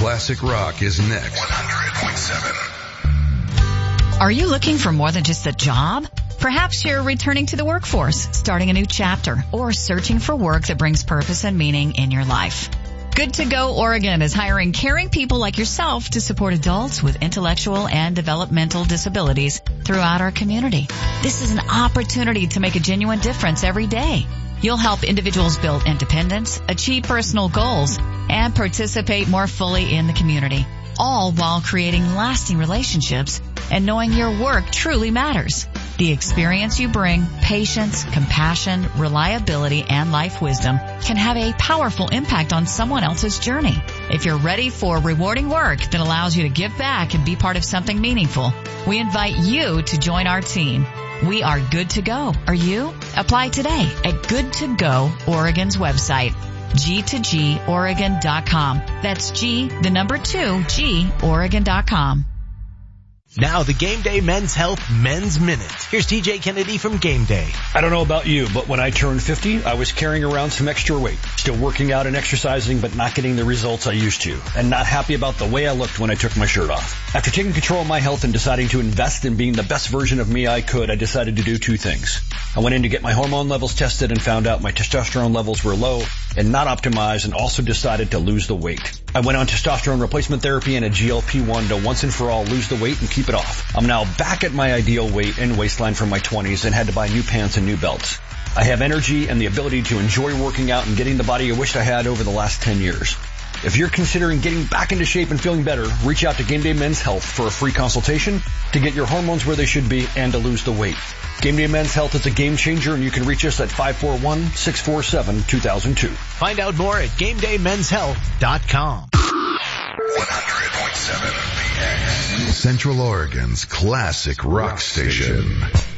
Classic Rock is next. 100.7. Are you looking for more than just a job? Perhaps you're returning to the workforce, starting a new chapter, or searching for work that brings purpose and meaning in your life. Good to Go Oregon is hiring caring people like yourself to support adults with intellectual and developmental disabilities throughout our community. This is an opportunity to make a genuine difference every day. You'll help individuals build independence, achieve personal goals, and participate more fully in the community, all while creating lasting relationships and knowing your work truly matters. The experience you bring, patience, compassion, reliability, and life wisdom can have a powerful impact on someone else's journey. If you're ready for rewarding work that allows you to give back and be part of something meaningful, we invite you to join our team. We are good to go. Are you? Apply today at Good to Go Oregon's website, g2goregon.com. That's G, the number 2, G, Oregon.com. Now the Game Day Men's Health Men's Minute. Here's TJ Kennedy from Game Day. I don't know about you, but when I turned 50, I was carrying around some extra weight. Still working out and exercising, but not getting the results I used to. And not happy about the way I looked when I took my shirt off. After taking control of my health and deciding to invest in being the best version of me I could, I decided to do two things. I went in to get my hormone levels tested and found out my testosterone levels were low and not optimized, and also decided to lose the weight. I went on testosterone replacement therapy and a GLP-1 to once and for all lose the weight and keep it off. I'm now back at my ideal weight and waistline from my 20s and had to buy new pants and new belts. I have energy and the ability to enjoy working out and getting the body I wished I had over the last 10 years. If you're considering getting back into shape and feeling better, reach out to Game Day Men's Health for a free consultation to get your hormones where they should be and to lose the weight. Game Day Men's Health is a game changer, and you can reach us at 541-647-2002. Find out more at GameDayMen'sHealth.com. 100.7 PX. Central Oregon's classic rock station.